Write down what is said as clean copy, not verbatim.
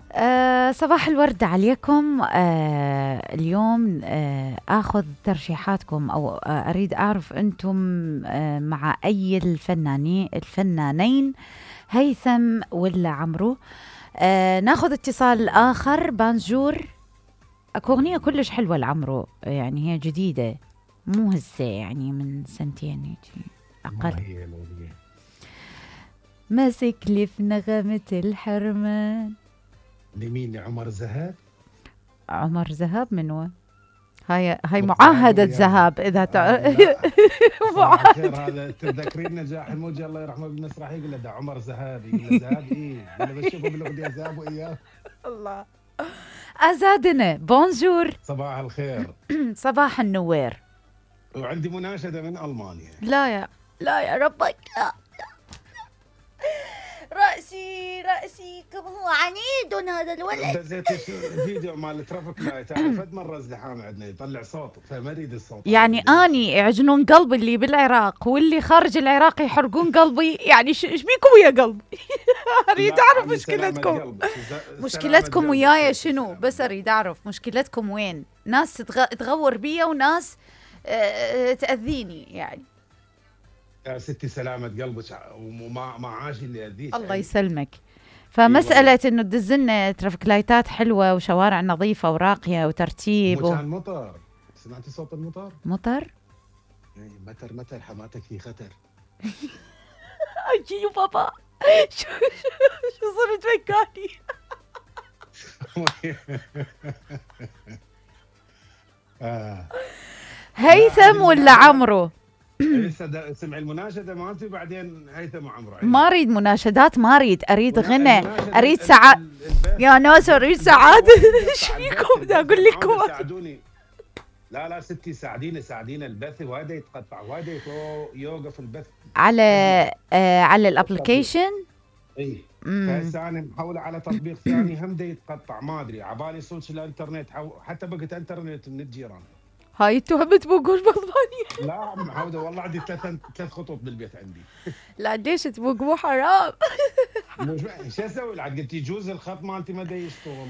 صباح الورد عليكم. اليوم آخذ ترشيحاتكم أو أريد أعرف أنتم مع أي الفنانين هيثم ولا عمرو. ناخذ اتصال آخر. بانجور. أكو أغنية كلش حلوة لعمرو، يعني هي جديدة مو هسه، يعني من سنتين هيك أقل. ماسك لي في نغمة الحرمان. لمين؟ عمر ذهب. عمر ذهب من وين؟ هاي معاهدة ذهب إذا معاهدة. هذا تذكرين نجاح الموجي الله يرحمه بالمسرح، يقول له ده عمر ذهب، يقول له ذهب ايه؟ يقول له بشوفه بالاغنية ذهب وإياه. الله أزادنا. بونجور. صباح الخير. صباح النوير. وعندي مناشدة من ألمانيا. لا يا ربك، لا. رأسي كم هو عنيد هذا الولد. دزيت الفيديو مال ترافيك لايت، عرفت مرة ازدحام عندنا يطلع صوت، فما اريد الصوت. يعني اني يعجنون قلبي اللي بالعراق واللي خارج العراق يحرقون قلبي، يعني ايش بيكم ويا قلبي؟ اريد اعرف مشكلتكم وياي شنو، بس اريد اعرف مشكلتكم وين. ناس تغور بيا وناس تأذيني يعني. يا ستي سلامة قلبك، وما عاشي اللي يأذيك. الله يسلمك. فمسألة إنه تدزلنا ترافيك لايتات حلوة وشوارع نظيفة وراقية وترتيب مكان مطر. سمعتي صوت المطر؟ مطر؟ متر حماتك في خطر. أجي بابا. شو صرت مكاني؟ هيثم ولا عمرو؟ سمع المناشدة مالتي وبعدين هيثم وعمرو. ما اريد مناشدات، ما اريد غنى، اريد سعادة يا ناس، اريد سعادة. ايش فيكم؟ بدي اقول لكم ساعدوني. لا ستي ساعدينا البث وايد يتقطع، وايد يوقف البث على الابلكيشن. اي فهسه انا محوله على تطبيق ثاني هم يتقطع، ما ادري عبالي صوت الانترنت حتى بقت انترنت من الجيران. هاي التهمة بوقوش بغضبانية. لا محاوده والله عندي ثلاث خطوط بالبيت عندي. لا ليش تبوق؟ مو حرام. شو اسوي؟ قلت يجوز الخط مالتي ما يشتغل.